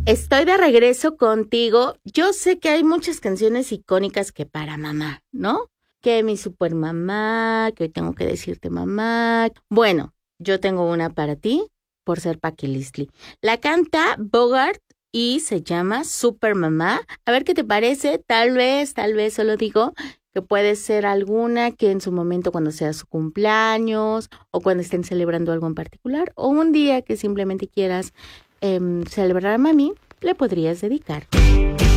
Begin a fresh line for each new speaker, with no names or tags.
Estoy de regreso contigo. Yo sé que hay muchas canciones icónicas que para mamá, ¿no? Que mi super mamá, que hoy tengo que decirte mamá. Bueno, yo tengo una para ti por ser Paquilistli. La canta Bogart y se llama Super Mamá. A ver qué te parece. Tal vez, solo digo que puede ser alguna que en su momento cuando sea su cumpleaños o cuando estén celebrando algo en particular o un día que simplemente quieras celebrar a mami, le podrías dedicar.